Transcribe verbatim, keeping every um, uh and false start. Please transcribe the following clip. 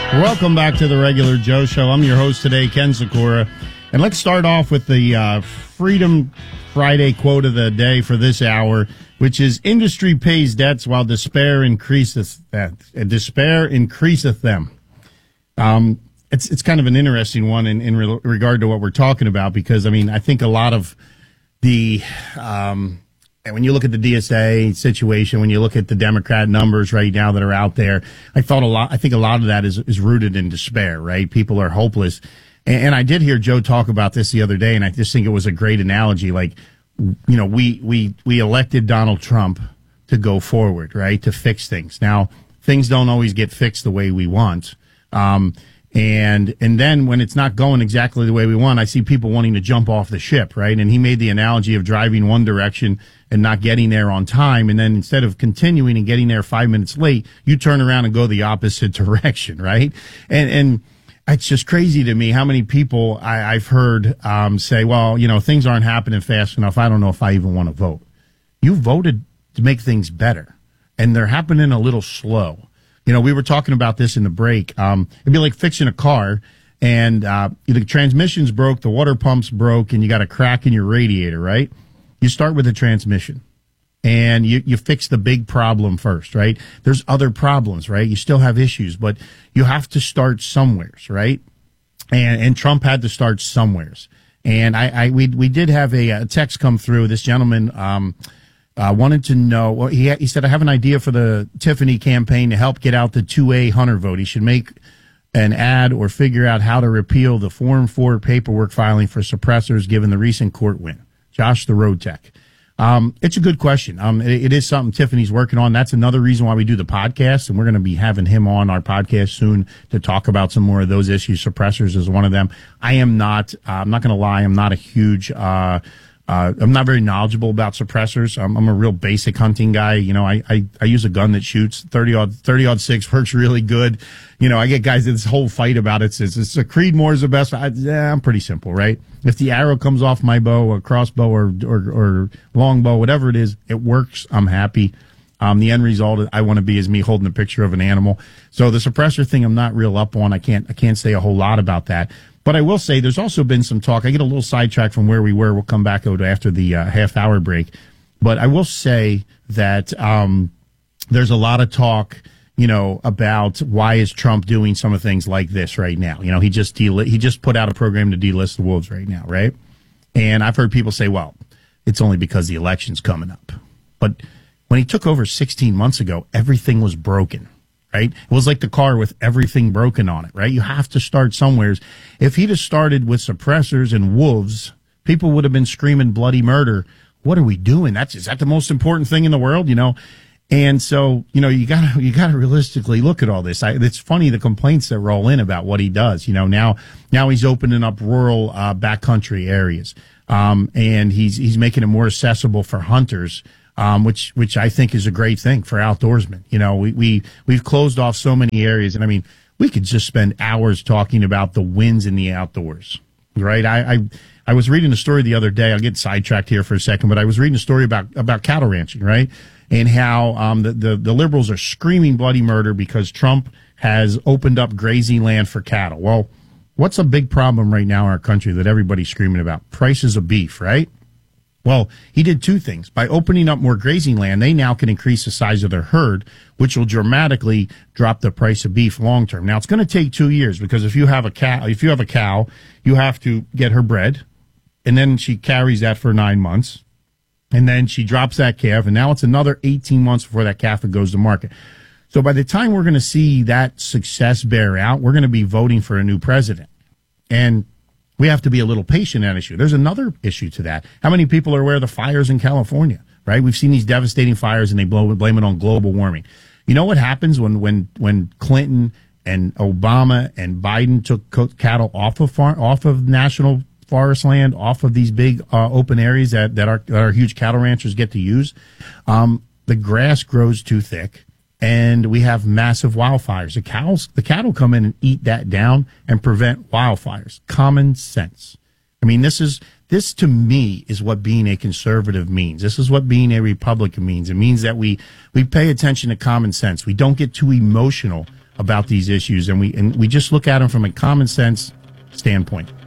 Welcome back to the Regular Joe Show. I'm your host today, Ken Sakura. And let's start off with the uh, Freedom Friday quote of the day for this hour, which is, industry pays debts while despair increaseth that. Despair increaseth them. Um, it's it's kind of an interesting one in, in re- regard to what we're talking about, because, I mean, I think a lot of the... Um, And when you look at the D S A situation, when you look at the Democrat numbers right now that are out there, I thought a lot. I think a lot of that is is rooted in despair. Right? People are hopeless, and, and I did hear Joe talk about this the other day, and I just think it was a great analogy. Like, you know, we we we elected Donald Trump to go forward, right, to fix things. Now, things don't always get fixed the way we want. Um, And and then when it's not going exactly the way we want, I see people wanting to jump off the ship, right? And he made the analogy of driving one direction and not getting there on time. And then instead of continuing and getting there five minutes late, you turn around and go the opposite direction, right? And and it's just crazy to me how many people I, I've heard um, say, well, you know, things aren't happening fast enough. I don't know if I even want to vote. You voted to make things better, and they're happening a little slow. You know, we were talking about this in the break. Um, it'd be like fixing a car, and uh, the transmission's broke, the water pump's broke, and you got a crack in your radiator, right? You start with the transmission, and you, you fix the big problem first, right? There's other problems, right? You still have issues, but you have to start somewheres, right? And and Trump had to start somewheres. And I, I we we did have a, a text come through. This gentleman um, uh, wanted to know. Well, he he said, I have an idea for the Tiffany campaign to help get out the two A Hunter vote. He should make an ad or figure out how to repeal the Form four paperwork filing for suppressors given the recent court win. Josh, the Road Tech. Um, it's a good question. Um, it, it is something Tiffany's working on. That's another reason why we do the podcast, and we're going to be having him on our podcast soon to talk about some more of those issues. Suppressors is one of them. I am not, uh, I'm not going to lie, I'm not a huge, uh, uh, I'm not very knowledgeable about suppressors. I'm, I'm a real basic hunting guy. You know, I, I, I use a gun that shoots thirty odd six, works really good. You know, I get guys in this whole fight about it. Says it's a Creedmoor is the best. I, yeah, I'm pretty simple, right? If the arrow comes off my bow, a crossbow or, or, or longbow, whatever it is, it works. I'm happy. Um, the end result I want to be is me holding a picture of an animal. So the suppressor thing, I'm not real up on. I can't, I can't say a whole lot about that. But I will say there's also been some talk. I get a little sidetracked from where we were. We'll come back after the uh, half hour break. But I will say that, um, there's a lot of talk, you know, about why is Trump doing some of things like this right now. You know, he just del- he just put out a program to delist the wolves right now, right? And I've heard people say, well, it's only because the election's coming up. But when he took over sixteen months ago, everything was broken, right? It was like the car with everything broken on it, right? You have to start somewheres. If he'd have started with suppressors and wolves, people would have been screaming bloody murder. What are we doing? That's, is that the most important thing in the world, you know? And so, you know, you gotta, you gotta realistically look at all this. I, it's funny, the complaints that roll in about what he does. You know, now, now he's opening up rural, uh, backcountry areas. Um, and he's, he's making it more accessible for hunters, um, which, which I think is a great thing for outdoorsmen. You know, we, we, we've closed off so many areas. And I mean, we could just spend hours talking about the wins in the outdoors, right? I, I, I was reading a story the other day. I'll get sidetracked here for a second, but I was reading a story about, about cattle ranching, right? And how um, the, the, the liberals are screaming bloody murder because Trump has opened up grazing land for cattle. Well, what's a big problem right now in our country that everybody's screaming about? Prices of beef, right? Well, he did two things. By opening up more grazing land, they now can increase the size of their herd, which will dramatically drop the price of beef long term. Now, it's going to take two years because if you have a cow, if you have a cow, you have to get her bred, and then she carries that for nine months. And then she drops that calf, and now it's another eighteen months before that calf goes to market. So by the time we're going to see that success bear out, we're going to be voting for a new president. And we have to be a little patient on that issue. There's another issue to that. How many people are aware of the fires in California, right? We've seen these devastating fires, and they blow, blame it on global warming. You know what happens when, when, when Clinton and Obama and Biden took cattle off of far, off of national forest land, off of these big uh, open areas that, that, our, that our huge cattle ranchers get to use? Um, the grass grows too thick, and we have massive wildfires. The cows, the cattle come in and eat that down and prevent wildfires. Common sense. I mean, this is, this to me is what being a conservative means. This is what being a Republican means. It means that we, we pay attention to common sense. We don't get too emotional about these issues, and we and we just look at them from a common sense standpoint.